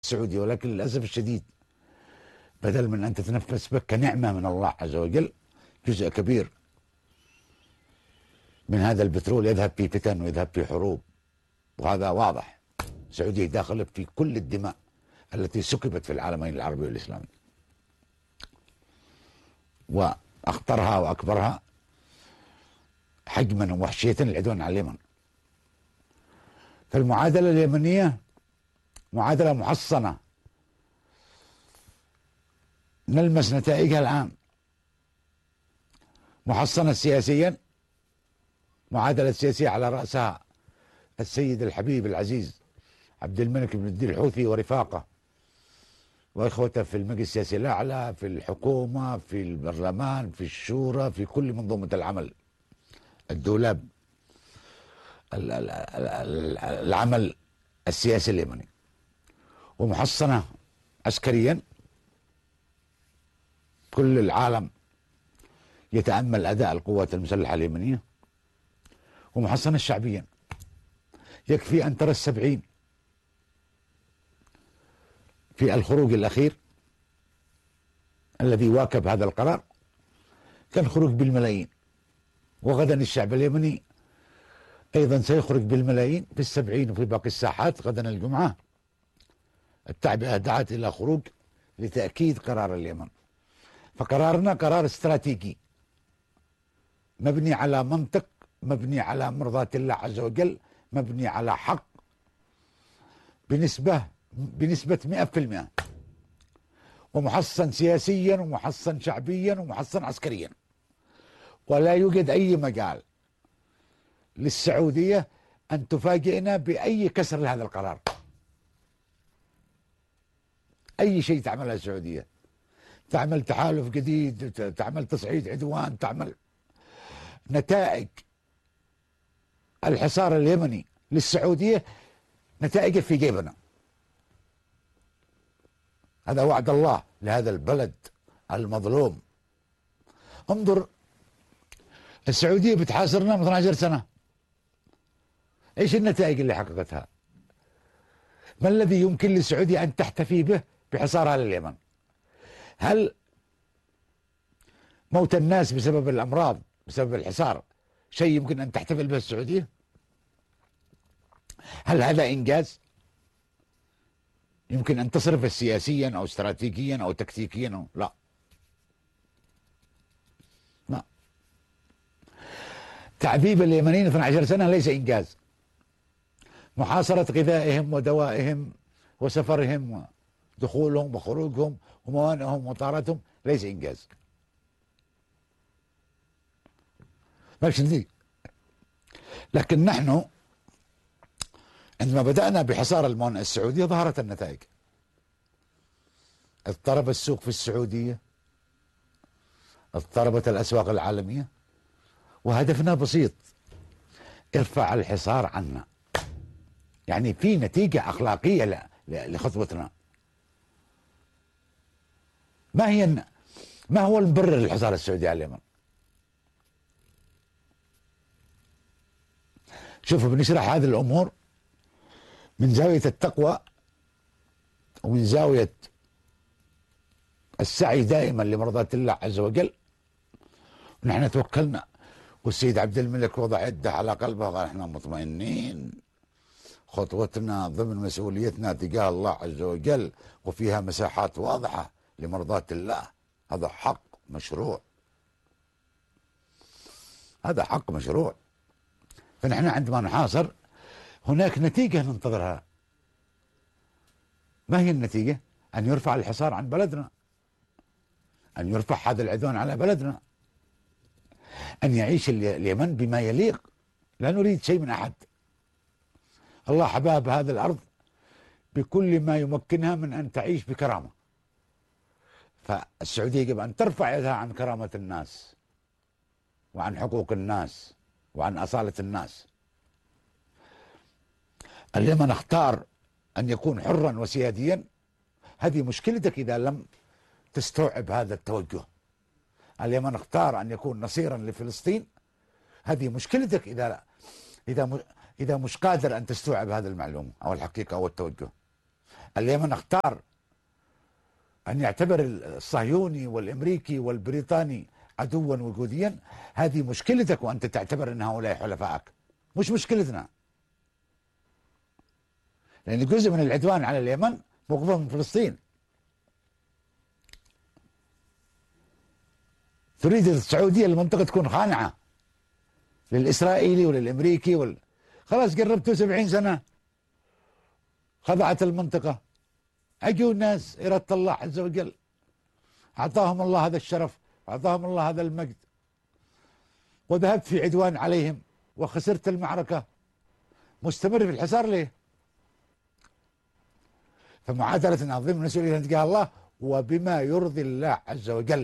السعودية، ولكن للأسف الشديد بدل من أن تتنفس بك كنعمة من الله عز وجل، جزء كبير من هذا البترول يذهب في فتن ويذهب في حروب، وهذا واضح. السعودية داخلة في كل الدماء التي سكبت في العالمين العربي والإسلامي، وأخطرها وأكبرها حجما ووحشية العدوان على اليمن. فالمعادلة اليمنية معادلة محصنة نلمس نتائجها الآن، محصنة سياسيا، معادلة سياسية على رأسها السيد الحبيب العزيز عبد الملك بن الدين الحوثي ورفاقه وإخوته في المجلس السياسي الأعلى، في الحكومة، في البرلمان، في الشورى، في كل منظومة العمل، الدولاب العمل السياسي اليمني، ومحصنة عسكريا. كل العالم يتأمل أداء القوات المسلحة اليمنية، ومحصنة شعبيا. يكفي أن ترى السبعين في الخروج الأخير الذي واكب هذا القرار، كان خروج بالملايين، وغدا الشعب اليمني أيضا سيخرج بالملايين في السبعين وفي باقي الساحات غدا الجمعة. التعبئة دعت إلى خروج لتأكيد قرار اليمن. فقرارنا قرار استراتيجي مبني على منطق، مبني على مرضاة الله عز وجل، مبني على حق بنسبة 100%، ومحصن سياسيا ومحصن شعبيا ومحصن عسكريا. ولا يوجد أي مجال للسعودية أن تفاجئنا بأي كسر لهذا القرار. أي شيء تعملها السعودية، تعمل تحالف جديد، تعمل تصعيد عدوان، تعمل نتائج الحصار اليمني للسعودية نتائج في جيبنا. هذا وعد الله لهذا البلد المظلوم. انظر، السعودية بتحاصرنا من 12 سنة، ايش النتائج اللي حققتها؟ ما الذي يمكن للسعودية ان تحتفي به بحصارها لليمن؟ هل موت الناس بسبب الامراض بسبب الحصار شيء يمكن ان تحتفل به السعودية؟ هل هذا انجاز يمكن ان تصرفه سياسيا او استراتيجيا او تكتيكيا أو لا؟ لا. تعذيب اليمنيين 12 سنة ليس انجاز. محاصرة غذائهم ودوائهم وسفرهم ودخولهم وخروجهم وموانئهم وطارتهم ليس انجاز. ماشي دي. لكن نحن عندما بدأنا بحصار الموانئ السعودية ظهرت النتائج. اضطرب السوق في السعودية، اضطربت الأسواق العالمية، وهدفنا بسيط: ارفع الحصار عنا. يعني في نتيجة أخلاقية لخطوتنا. ما هو المبرر للحصار السعودي على اليمن؟ شوفوا، بنشرح هذه الأمور من زاوية التقوى ومن زاوية السعي دائما لمرضاة الله عز وجل. نحن توكلنا، والسيد عبد الملك وضع يده على قلبه وقال: احنا مطمئنين، خطوتنا ضمن مسؤوليتنا تجاه الله عز وجل، وفيها مساحات واضحة لمرضاة الله. هذا حق مشروع، هذا حق مشروع. فنحن عندما نحاصر هناك نتيجة ننتظرها. ما هي النتيجة؟ أن يرفع الحصار عن بلدنا، أن يرفع هذا العدوان على بلدنا، أن يعيش اليمن بما يليق. لا نريد شيء من أحد. الله حباب هذه الأرض بكل ما يمكنها من أن تعيش بكرامة. فالسعودية يجب أن ترفع يدها عن كرامة الناس وعن حقوق الناس وعن أصالة الناس. اليمن اختار أن يكون حرا وسياديا. هذه مشكلتك إذا لم تستوعب هذا التوجه. اليمن اختار أن يكون نصيرا لفلسطين. هذه مشكلتك إذا مش قادر أن تستوعب هذه المعلومة أو الحقيقة أو التوجه. اليمن اختار أن يعتبر الصهيوني والأمريكي والبريطاني عدوا وجوديا. هذه مشكلتك، وأنت تعتبر أن هؤلاء حلفائك، مش مشكلتنا. لأن جزء من العدوان على اليمن موقفه من فلسطين. تريد السعودية المنطقة تكون خانعة للإسرائيلي وللأمريكي خلاص قربتوا 70 سنة خضعت المنطقة. أجوا الناس إرادة الله عز وجل، أعطاهم الله هذا الشرف، أعطاهم الله هذا المجد، وذهبت في عدوان عليهم وخسرت المعركة. مستمر في الحصار ليه؟ فمعادلة عظيمة من المسؤولية تلقاها الله وبما يرضي الله عز وجل.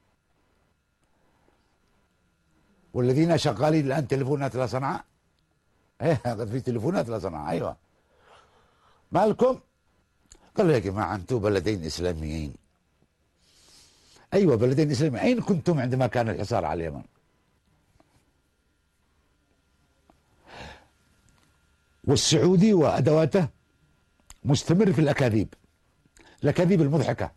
والذين شغالين الآن تليفونات إلى صنعاء، ايه في تليفونات إلى صنعاء، أيوة مالكم؟ قالوا يا جماعة أنتم بلدين إسلاميين. أيوة بلدين إسلاميين، أين كنتم عندما كان الحصار على اليمن؟ والسعودي وأدواته مستمر في الأكاذيب، الأكاذيب المضحكة.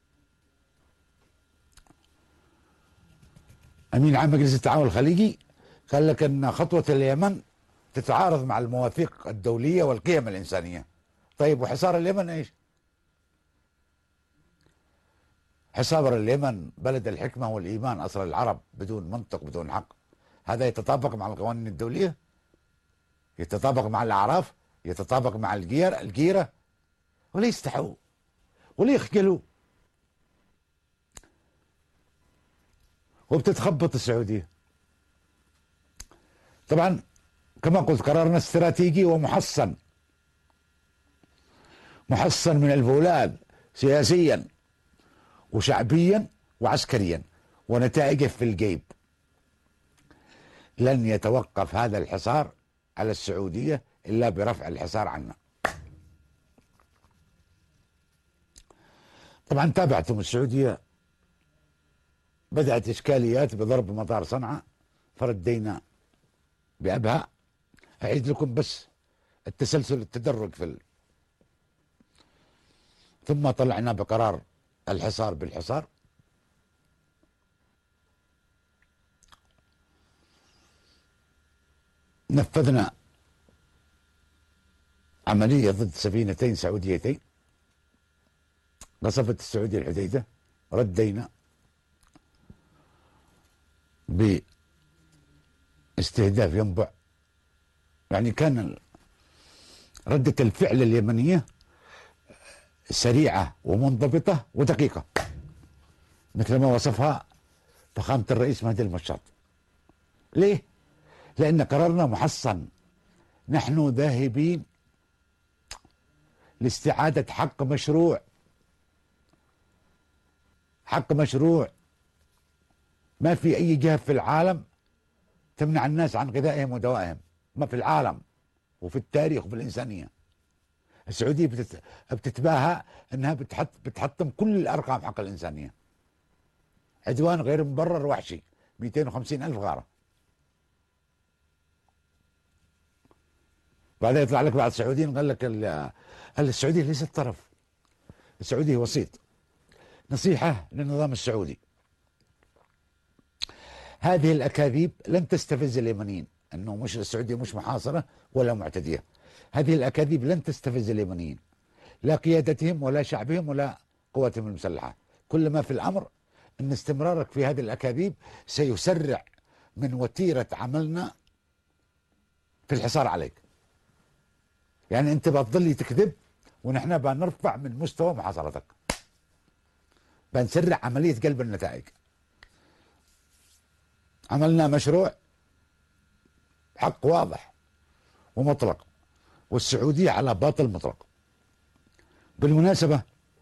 أمين عام مجلس التعاون الخليجي قال لك أن خطوة اليمن تتعارض مع المواثيق الدولية والقيم الإنسانية. طيب وحصار اليمن إيش؟ حصار اليمن بلد الحكمة والإيمان أصل العرب، بدون منطق بدون حق. هذا يتطابق مع القوانين الدولية؟ يتطابق مع الأعراف؟ يتطابق مع الجيرة؟ ولا يستحوا ولا يخجلوا؟ وبتتخبط السعودية. طبعا كما قلت قرارنا استراتيجي ومحصن، محصن من الفولاذ سياسيا وشعبيا وعسكريا، ونتائجه في الجيب. لن يتوقف هذا الحصار على السعودية إلا برفع الحصار عنا. طبعا تابعتم السعودية بدأت إشكاليات بضرب مطار صنعاء، فردينا بأبها. أعيد لكم بس التسلسل التدرج ثم طلعنا بقرار الحصار بالحصار. نفذنا عملية ضد سفينتين سعوديتين، قصفت السعودية الحديدة، ردينا باستهداف ينبع. يعني كان ردة الفعل اليمنية سريعة ومنضبطة ودقيقة، مثل ما وصفها فخامة الرئيس مهدي المشاط. ليه؟ لأن قرارنا محصن. نحن ذاهبين لاستعادة حق مشروع، حق مشروع. ما في أي جهة في العالم تمنع الناس عن غذائهم ودوائهم، ما في العالم وفي التاريخ وفي الإنسانية. السعودية بتتباهى أنها بتحطم كل الأرقام حق الإنسانية. عدوان غير مبرر وحشي، 250 ألف غارة. بعدين يطلع لك بعض السعوديين قال لك السعودية ليست طرف، السعودية وسيط. نصيحة للنظام السعودي، هذه الأكاذيب لن تستفز اليمنيين، أنه مش السعودية مش محاصرة ولا معتدية. هذه الأكاذيب لن تستفز اليمنيين، لا قيادتهم ولا شعبهم ولا قواتهم المسلحة. كل ما في الأمر أن استمرارك في هذه الأكاذيب سيسرع من وتيرة عملنا في الحصار عليك. يعني أنت بتضلي تكذب ونحن بنرفع من مستوى محاصرتك، بنسرع عملية قلب النتائج. عملنا مشروع حق واضح ومطلق، والسعودية على باطل مطلق. بالمناسبة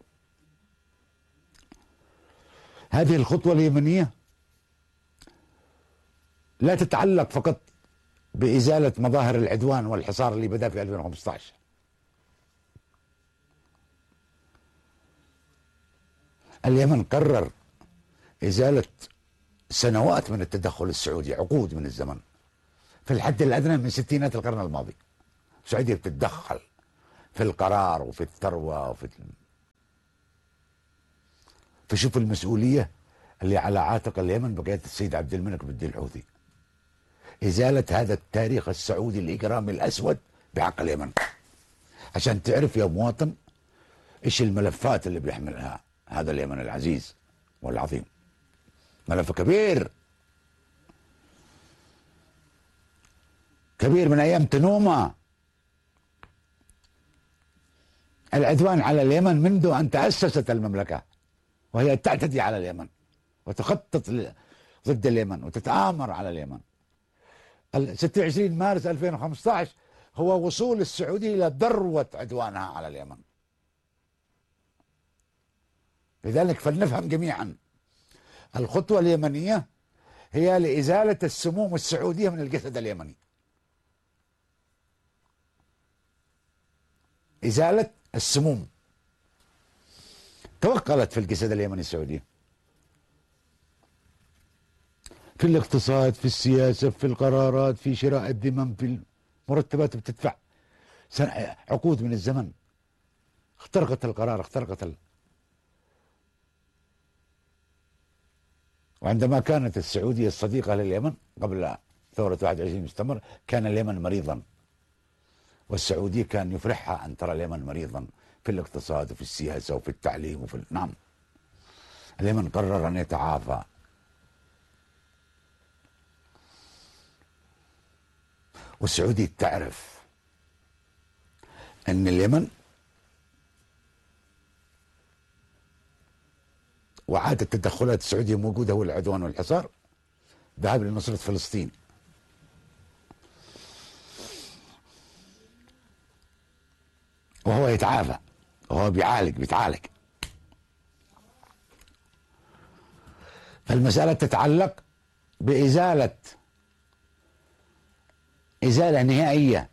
هذه الخطوة اليمنية لا تتعلق فقط بإزالة مظاهر العدوان والحصار اللي بدأ في 2015. اليمن قرر إزالة سنوات من التدخل السعودي، عقود من الزمن، في الحد الأدنى من ستينات القرن الماضي. السعودية بتتدخل في القرار وفي الثروة فشوف المسؤولية اللي على عاتق اليمن بقيادة السيد عبد الملك بن الدين الحوثي، إزالة هذا التاريخ السعودي الإجرامي الأسود بحق اليمن، عشان تعرف يا مواطن إيش الملفات اللي بيحملها هذا اليمن العزيز والعظيم. ملف كبير كبير من أيام تنومة، العدوان على اليمن منذ أن تأسست المملكة وهي تعتدي على اليمن وتخطط ضد اليمن وتتآمر على اليمن. 26 مارس 2015 هو وصول السعودية إلى ذروة عدوانها على اليمن. لذلك فلنفهم جميعا الخطوة اليمنية هي لإزالة السموم السعودية من الجسد اليمني، إزالة السموم توغلت في الجسد اليمني السعودي، في الاقتصاد، في السياسة، في القرارات، في شراء الذمم، في المرتبات بتدفع عقود من الزمن. اخترقت القرار، وعندما كانت السعودية الصديقة لليمن قبل ثورة 21 سبتمبر كان اليمن مريضا، والسعودية كان يفرحها أن ترى اليمن مريضا في الاقتصاد وفي السياسة وفي التعليم نعم. اليمن قرر أن يتعافى، والسعودية تعرف أن اليمن وعادة التدخلات السعودية موجودة هو العدوان والحصار، ذهاب لنصرة فلسطين. وهو يتعافى وهو بيتعالج. فالمسألة تتعلق بإزالة نهائية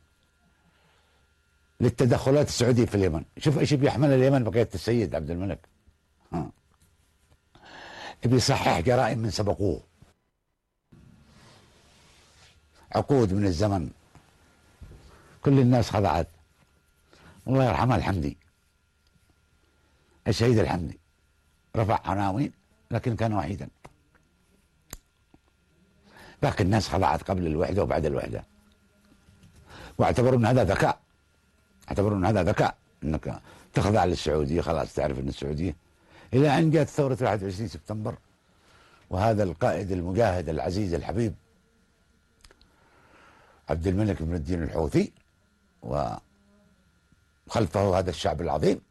للتدخلات السعودية في اليمن. شوف ايش بيحمل اليمن بقيادة السيد عبد الملك، بيصحح جرائم من سبقوه عقود من الزمن. كل الناس خضعت. الله يرحمه الحمدي، الشهيد الحمدي رفع عناوين لكن كان وحيدا. باقي الناس خضعت قبل الوحدة وبعد الوحدة، واعتبروا ان هذا ذكاء، انك تخضع للسعودية. خلاص تعرف ان السعودية، الى ان جاءت ثورة 21 سبتمبر وهذا القائد المجاهد العزيز الحبيب عبد الملك بن الدين الحوثي وخلفه هذا الشعب العظيم،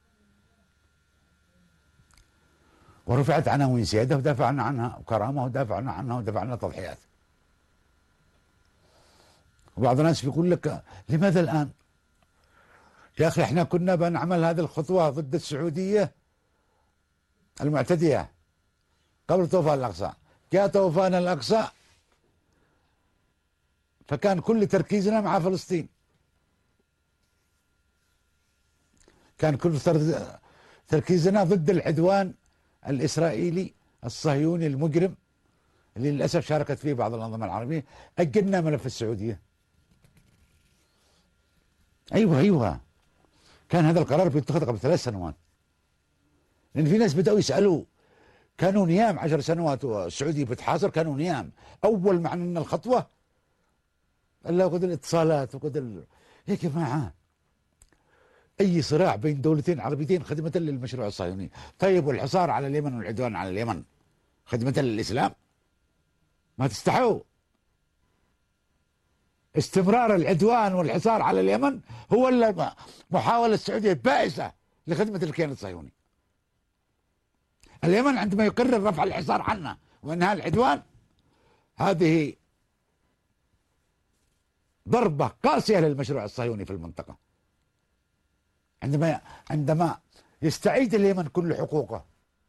ورفعت عناوين سيادة ودافعنا عنها وكرامة ودافعنا عنها تضحيات. وبعض الناس بيقول لك لماذا الآن؟ يا أخي احنا كنا بنعمل هذه الخطوة ضد السعودية المعتدية قبل طوفان الأقصى. جاء طوفان الأقصى فكان كل تركيزنا مع فلسطين، كان كل تركيزنا ضد العدوان الإسرائيلي الصهيوني المجرم اللي للأسف شاركت فيه بعض الأنظمة العربية. أجلنا ملف السعودية. أيوة كان هذا القرار بيتخذ قبل 3 سنوات، لأن في ناس بدأوا يسألوا. كانوا نيام 10 سنوات والسعودية بتحاصر، كانوا نيام. أول ما عملنا الخطوة إلا وقد الاتصالات يا جماعة أي صراع بين دولتين عربيتين خدمة للمشروع الصهيوني. طيب والحصار على اليمن والعدوان على اليمن خدمة للإسلام؟ ما تستحوا. استمرار العدوان والحصار على اليمن هو محاولة السعودية بائسة لخدمة الكيان الصهيوني. اليمن عندما يقرر رفع الحصار عنا وإنهاء العدوان، هذه ضربة قاسية للمشروع الصهيوني في المنطقة. عندما يستعيد اليمن كل حقوقه.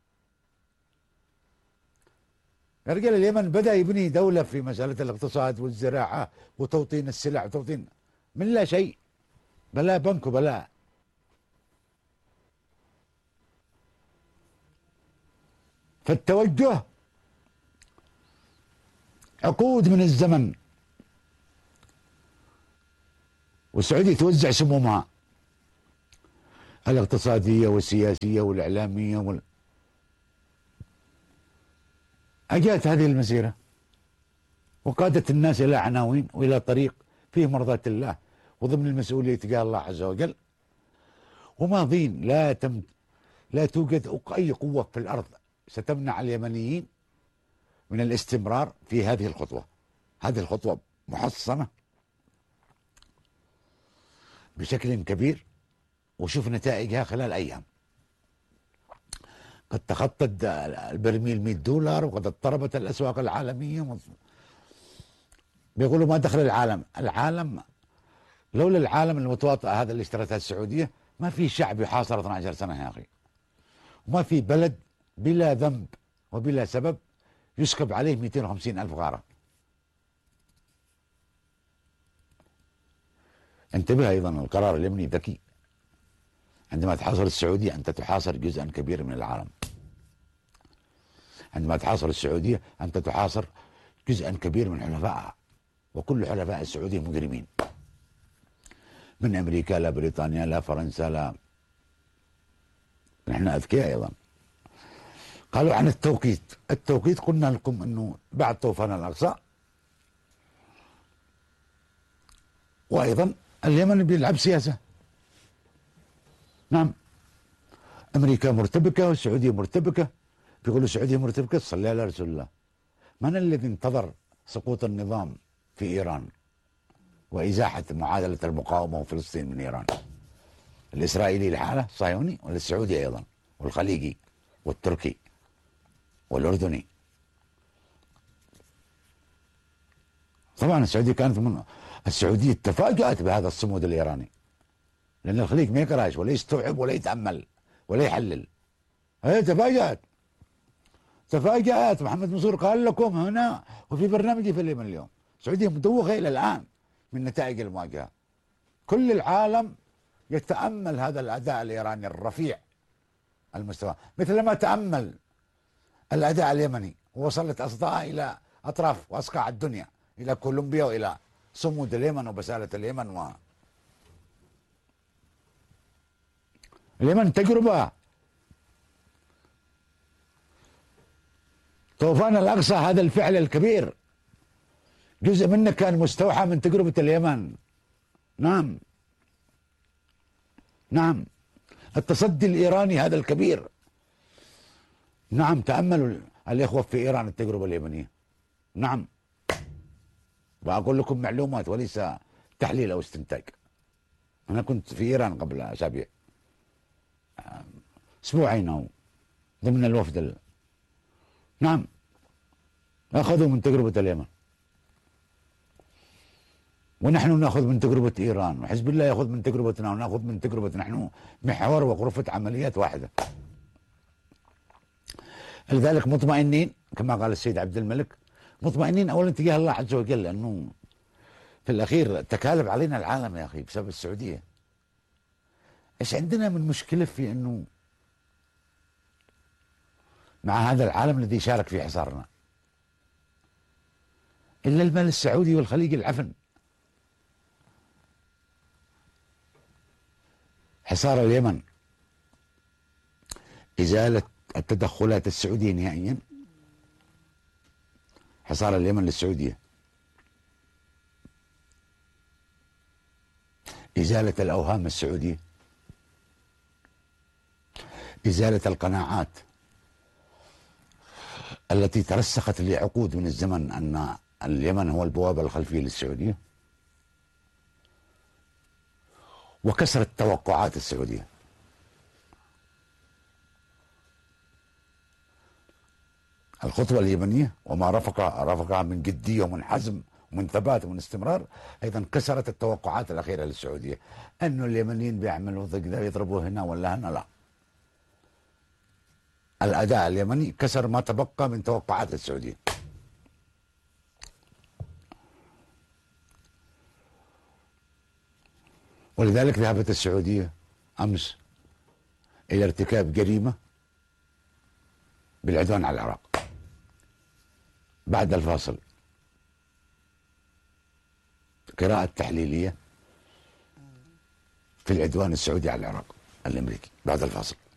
يا رجال اليمن بدأ يبني دولة في مسألة الاقتصاد والزراعة وتوطين السلع وتوطين من لا شيء، بلا بنك وبلا. فالتوجه عقود من الزمن، والسعودية توزع سمومها الاقتصادية والسياسية والإعلامية أجاءت هذه المسيرة وقادت الناس إلى عناوين وإلى طريق فيه مرضاة الله وضمن المسؤولية تجاه الله عز وجل. وماضين لا توجد أي قوة في الأرض ستمنع اليمنيين من الاستمرار في هذه الخطوة. هذه الخطوة محصنة بشكل كبير، وشوف نتائجها خلال أيام. قد تخطت البرميل $100 وقد اضطربت الأسواق العالمية. بيقولوا ما دخل العالم لولا العالم المتواطئ هذا اللي اشترتها السعودية ما في شعب يحاصر 12 سنة يا أخي، وما في بلد بلا ذنب وبلا سبب يسكب عليه 250,000 غارة. انتبه أيضا، القرار اليمني ذكي. عندما تحاصر السعودية أنت تحاصر جزءا كبيرا من العالم. عندما تحاصر السعودية أنت تحاصر جزءا كبير من حلفائها، وكل حلفاء السعودية مجرمين، من أمريكا لا بريطانيا لا فرنسا لا. نحن أذكياء أيضا. قالوا عن التوقيت قلنا لكم أنه بعد طوفان الأقصى. وأيضا اليمن بيلعب سياسة. نعم، أمريكا مرتبكة والسعودية مرتبكة. بيقولوا السعودية مرتبكة، صلي على رسول الله. من الذي انتظر سقوط النظام في إيران وإزاحة معادلة المقاومة وفلسطين من إيران؟ الإسرائيلي لحاله الصهيوني، ولا السعودي أيضا، والخليجي والتركي والأردني؟ طبعا السعودية تفاجأت بهذا الصمود الإيراني، لأن الخليج ما يقراش ولا يستوعب ولا يتأمل ولا يحلل. هي تفاجأت. محمد منصور قال لكم هنا وفي برنامجي في اليمن اليوم، السعودية مدوخة إلى الآن من نتائج المواجهة. كل العالم يتأمل هذا الأداء الإيراني الرفيع المستوى، مثل ما تأمل الأداء اليمني، ووصلت أصداء إلى أطراف وأصقاع الدنيا، إلى كولومبيا وإلى صمود اليمن وبسالة اليمن. اليمن تجربة. طوفان الأقصى هذا الفعل الكبير جزء منه كان مستوحى من تجربة اليمن. نعم، التصدي الإيراني هذا الكبير. نعم، تأملوا الإخوة في إيران التجربة اليمنية. نعم، وأقول لكم معلومات وليس تحليل أو استنتاج. أنا كنت في إيران قبل أسابيع، أسبوعين أو ضمن الوفد. نعم، أخذوا من تجربة اليمن، ونحن نأخذ من تجربة إيران، وحزب الله يأخذ من تجربتنا، ونأخذ من تجربة. نحن محور وغرفة عمليات واحدة. لذلك مطمئنين كما قال السيد عبد الملك، مطمئنين أولا تجاه الله عز وجل، لأنه في الأخير تكالب علينا العالم يا أخي بسبب السعودية. إيش عندنا من مشكلة في أنه مع هذا العالم الذي شارك في حصارنا إلا المال السعودي والخليج العفن. حصار اليمن، إزالة التدخلات السعودية نهائيا. حصار اليمن للسعودية، إزالة الأوهام السعودية، إزالة القناعات التي ترسخت لعقود من الزمن أن اليمن هو البوابة الخلفية للسعودية، وكسر التوقعات السعودية. الخطوة اليمنية وما رافقها من جدية ومن حزم ومن ثبات ومن استمرار، أيضا كسرت التوقعات الأخيرة للسعودية أنه اليمنيين بيعملوا ضد يضربوا هنا ولا هنا. لا، الأداء اليمني كسر ما تبقى من توقعات السعودية. ولذلك ذهبت السعودية أمس إلى ارتكاب جريمة بالعدوان على العراق. بعد الفاصل قراءة تحليلية في العدوان السعودي على العراق. الأمريكي بعد الفاصل.